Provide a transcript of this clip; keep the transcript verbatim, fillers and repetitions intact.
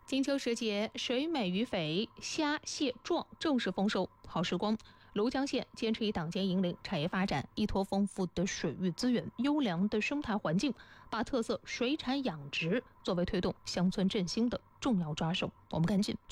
金秋时节，水美鱼肥，虾蟹壮，正是丰收好时光。庐江县坚持以党建引领产业发展，依托丰富的水域资源、优良的生态环境，把特色水产养殖作为推动乡村振兴的重要抓手。我们赶紧